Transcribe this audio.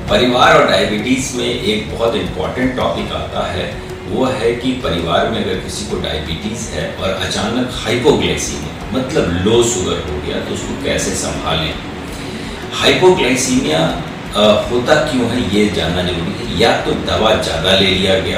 परिवार और डायबिटीज़ में एक बहुत इम्पॉर्टेंट टॉपिक आता है, वो है कि परिवार में अगर किसी को डायबिटीज़ है और अचानक हाइपोग्लाइसीमिया मतलब लो शुगर हो गया तो उसको कैसे संभालें। हाइपोग्लाइसीमिया होता क्यों है ये जानना जरूरी है। या तो दवा ज़्यादा ले लिया गया